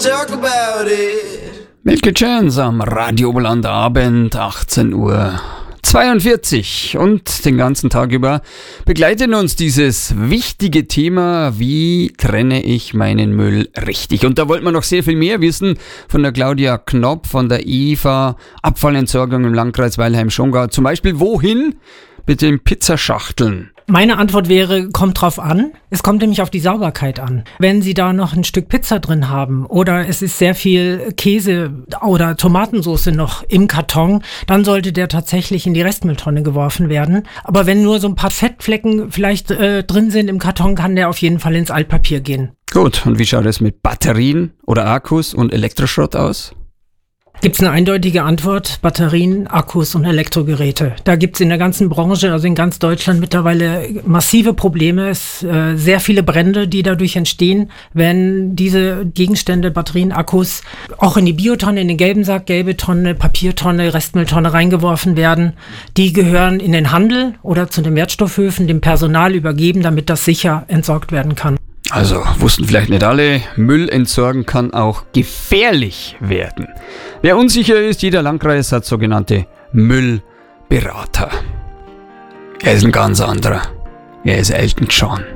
talk about it. Milky Chance am Radio Oberland Abend, 18:42 Uhr. Und den ganzen Tag über begleitet uns dieses wichtige Thema, wie trenne ich meinen Müll richtig? Und da wollten wir noch sehr viel mehr wissen von der Claudia Knopp, von der IFA Abfallentsorgung im Landkreis Weilheim-Schongau. Zum Beispiel, wohin mit den Pizzaschachteln? Meine Antwort wäre, kommt drauf an. Es kommt nämlich auf die Sauberkeit an. Wenn Sie da noch ein Stück Pizza drin haben oder es ist sehr viel Käse oder Tomatensauce noch im Karton, dann sollte der tatsächlich in die Restmülltonne geworfen werden. Aber wenn nur so ein paar Fettflecken vielleicht drin sind im Karton, kann der auf jeden Fall ins Altpapier gehen. Gut, und wie schaut es mit Batterien oder Akkus und Elektroschrott aus? Gibt es eine eindeutige Antwort? Batterien, Akkus und Elektrogeräte. Da gibt es in der ganzen Branche, also in ganz Deutschland mittlerweile massive Probleme. Es sehr viele Brände, die dadurch entstehen, wenn diese Gegenstände, Batterien, Akkus auch in die Biotonne, in den gelben Sack, gelbe Tonne, Papiertonne, Restmülltonne reingeworfen werden. Die gehören in den Handel oder zu den Wertstoffhöfen, dem Personal übergeben, damit das sicher entsorgt werden kann. Also, wussten vielleicht nicht alle, Müll entsorgen kann auch gefährlich werden. Wer unsicher ist, jeder Landkreis hat sogenannte Müllberater. Er ist ein ganz anderer. Er ist Elton John.